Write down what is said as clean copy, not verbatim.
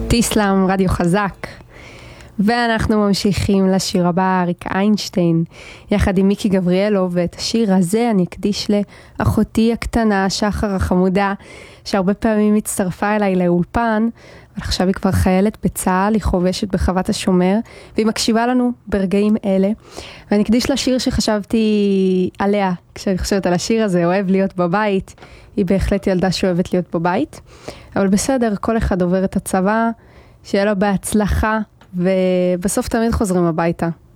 תיסלם, רדיו חזק. ואנחנו ממשיכים לשיר הבא, אריק איינשטיין, יחד עם מיקי גבריאלוב, ואת השיר הזה אני אקדיש לאחותי הקטנה, שחר החמודה, שהרבה פעמים הצטרפה אליי לאולפן, אבל עכשיו היא כבר חיילת בצה"ל, היא חובשת בחוות השומר, והיא מקשיבה לנו ברגעים אלה, ואני אקדיש לשיר שחשבתי עליה, כשאני חושבת על השיר הזה, אוהב להיות בבית, היא בהחלט ילדה שאוהבת להיות בבית, אבל בסדר, כל אחד עובר את הצבא, שיהיה לו בהצלחה, ובסוף תמיד חוזרים הביתה.